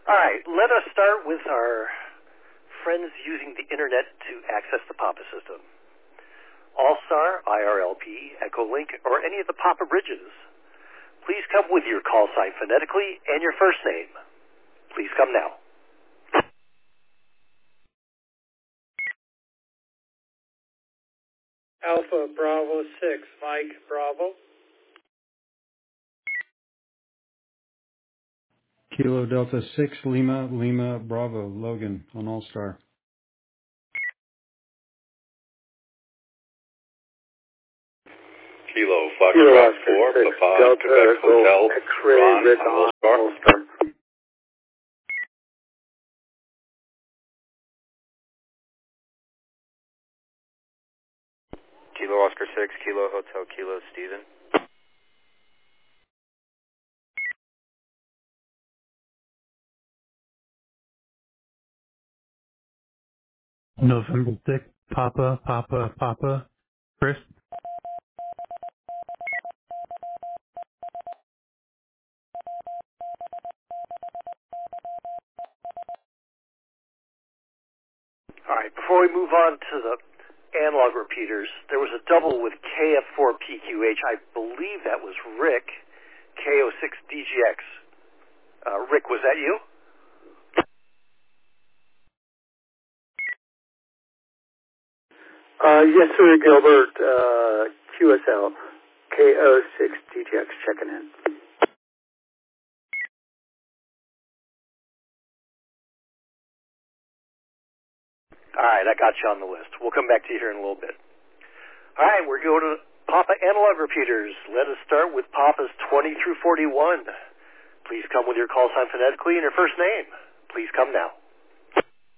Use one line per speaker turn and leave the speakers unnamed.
All right, let us start with our friends using the internet to access the PAPA system. All-Star, IRLP, Echolink, or any of the PAPA bridges. Please come with your call sign phonetically and your first name. Please come now.
Alpha Bravo 6, Mike Bravo.
Kilo Delta 6, Lima Bravo, Logan on All-Star.
Kilo Foxtrot 4, Papa,
Delta
Quebec Hotel,
X-ray,
Ron
Rick
on
on
All-Star.
All-Star.
Kilo Oscar 6, Kilo Hotel, Kilo Steven.
November 6, Papa, Chris.
All right, before we move on to the analog repeaters, there was a double with KF4PQH. I believe that was Rick, KO6DGX. Rick, was that you?
Yes, sir, Gilbert, QSL, KO6DGX checking in.
All right, I got you on the list. We'll come back to you here in a little bit. All right, we're going to PAPA analog repeaters. Let us start with PAPA's 20 through 41. Please come with your call sign phonetically and your first name. Please come now.